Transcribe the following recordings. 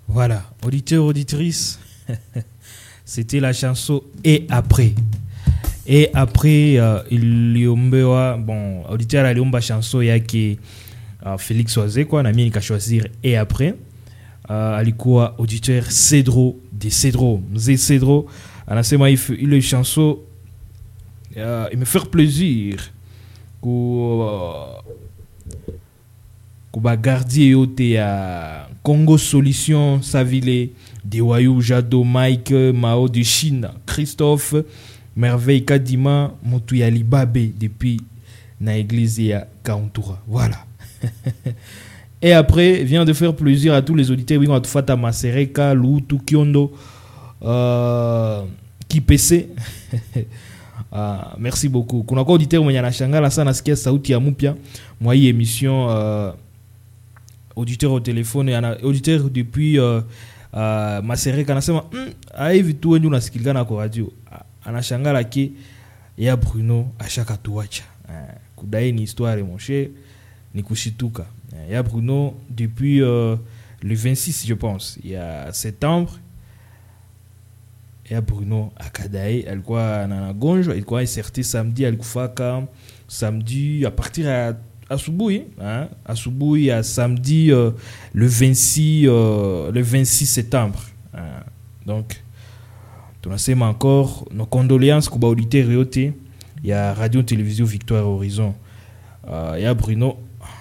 Voilà, auditeurs, auditrices, c'était la chanson Et après. Et après, auditeur aliomba chanson yake Félix Oise, quoi, na mimi nikashwazir Et après. Alikuwa auditeur Cedro de Cedro. Mzee Cedro, anasema ile chanson il me fait plaisir kuba gardie yote ya Congo Solution Savile de Wayou Jado Mike Mao de Chine Christophe Merveille Kadima Mutu ya Libabe depuis na église ya Kauntura. Voilà. Et après, vient de faire plaisir à tous les auditeurs. Oui, on a tout fait à Masereka, Loutou, Kiondo, Kipese. Merci beaucoup. Kuna kwa auditeur mwenye anashangaa sana nasikia sauti ya mpya mwa hii émission auditeur au téléphone ana auditeur depuis Masereka anasema hivi tu wewe unasikilizana kwa radio. Anashangaa laki ya Bruno ashaka tuacha. Kudai ni histoire mon cher ni kushituka. Il y a Bruno depuis le 26, je pense. Il y a septembre. Il y a Bruno à Kadae. Elle quoi na gonjo. Il quoi sorti samedi. Elle kufaka samedi à partir à Souboui. Hein? À Souboui à samedi le 26 septembre. Hein? Donc, tu n'as encore nos condoléances pour auditeurs réoté. Il y a Radio Télévision Victoire Horizon. Il y a Bruno.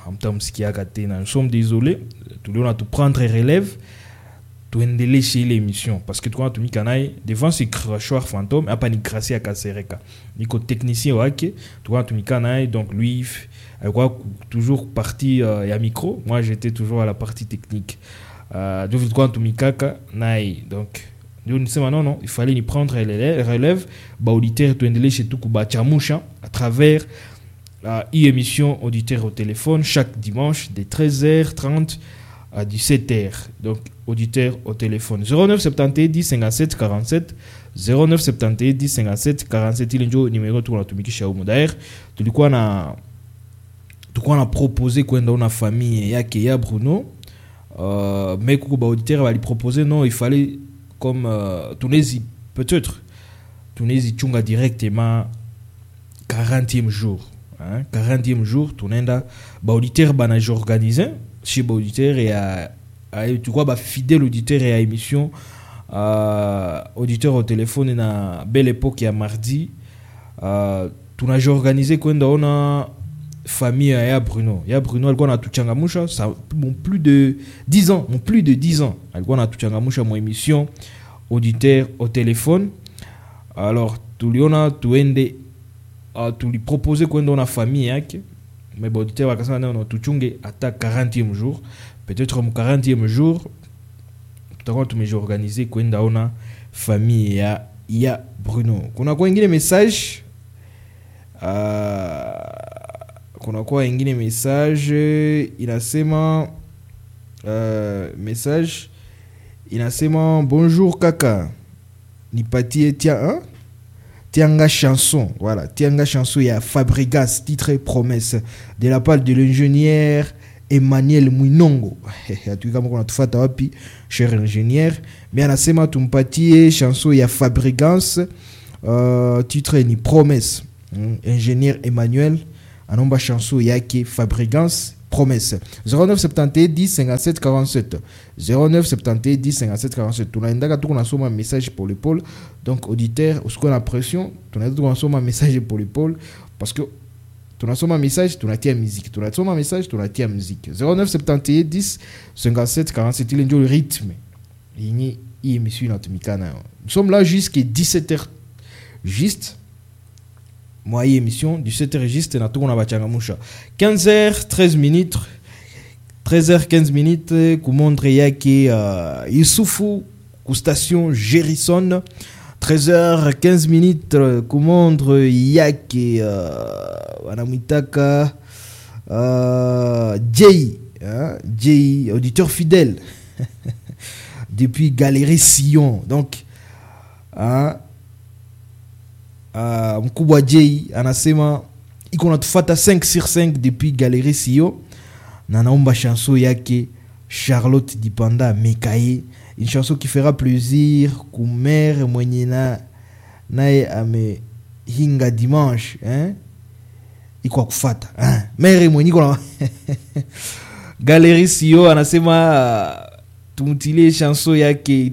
Nous sommes désolés, nous allons tout prendre relève, tout endeler chez l'émission. Parce que tu as tout mis devant ce crachoir fantôme, et pas ni grâce à Kasereka. Nico technicien, ok, tu as tout mis donc lui, il toujours parti à micro. Moi, j'étais toujours à la partie technique. Donc, tu as tout mis kaka, donc. Nous disons non, il fallait ni prendre relève, auditeur, tout endeler chez tout Kubachamusha à travers. Émission auditeur au téléphone chaque dimanche de 13h30 à 17h. Donc auditeur au téléphone 09 71 10 57 47 09 71 10 57 47 il est numéro tout la tumikisha d'ailleurs tulikuwa na proposé kwenda una famille yake ya Bruno mais kuba auditeur va lui proposer non il fallait comme Tunisie peut-être Tunisie chunga directement 40e jour. 40e jour, tunaenda auditeur banaje organisé chez auditeur et tu vois fidèle auditeur et à émission auditeur au téléphone na belle époque ya mardi tunaje organisé kwenda ona famille ya Bruno alikuwa anatuchangamusha ça plus de 10 ans alikuwa anatuchangamusha mo émission auditeur au téléphone. Alors tuliona tuende tu lui proposais qu'on donne à famille yake mais bon auditeur wakasema non tuchunge ata 40e jour peut-être au 40e jour tutakuwa tumejiorganiser kwenda ona famille ya Bruno. Kuna kwa ingine message inasema bonjour kaka nipatie tia Tianga chanson, voilà, Tianga chanson, il y a Fabregas, titre promesse, de la part de l'ingénieur Emmanuel Mouinongo. Tu vois, on a tout fait à wapi, cher ingénieur. Mais on a sema tumpatie chanson, il y a Fabregas, titre ni promesse, ingénieur Emmanuel, anomba chanson, il y a qui Fabregas, promesse. 09 71 10 57 47 09 71 10 57 47. Tu as un message pour l'épaule. Donc auditeur, ce qu'on a pression, tu as un message pour l'épaule parce que tu as un message, tu as tia musique. Tu as un message, tu as tia musique. 09 71 10 57 47. Il y a le rythme. Il y a émission dans Tumikana. Nous sommes là jusqu'à 17h juste. Moi, émission 17h juste na tukuna bachangamusha 15h 13 minutes 13h15 minutes kumondre yake Yusufu ku station Gerison 13h15 minutes kumondre yake wanamwitaka Jay auditeur fidèle depuis Galerie Sion donc mkubwa J anasema iko natufata 5 sur 5 depuis Galerie Sio na naomba chanson yake Charlotte Dipanda Mekaye, une chanson qui fera plaisir Kumer Mwenyena nae ame hinga dimanche iko kufata mere mwenye kola Galerie Sio anasema tumtile chanson yake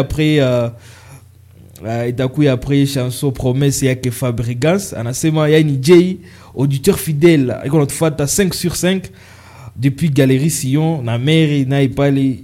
itakuya après chanson promesse yake Fabregas anasema yani J auditeur fidèle iko natufata 5 sur 5 depuis Galerie Sion na mere na ipale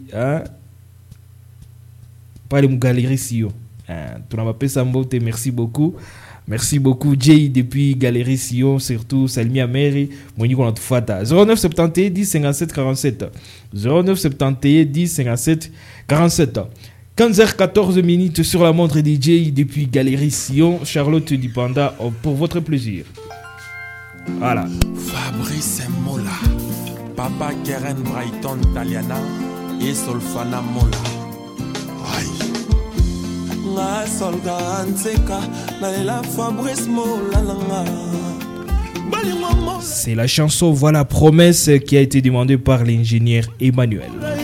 pale mu Galerie Sion tunabapesa mbote. Merci beaucoup Jay depuis Galerie Sion, surtout Salmi Ameri mwenye ko natufata 0971 10 57 47 0971 10 57 47 15h14 minutes sur la montre DJ depuis Galerie Sion. Charlotte Dipanda pour votre plaisir. Voilà. Fabrice Mola, Papa Keren Brighton Taliana et Solfana Mola. Aïe. C'est la chanson Voilà Promesse qui a été demandée par l'ingénieur Emmanuel.